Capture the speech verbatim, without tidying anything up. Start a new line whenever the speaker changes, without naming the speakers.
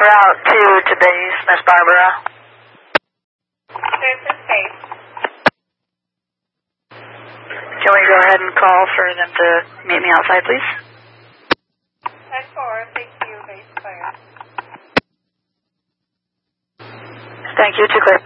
Route two to base, Miss Barbara.
There's the space.
Can we go ahead and call for them to meet me outside, please?
ten four, thank you, base clear.
Thank you, to clear.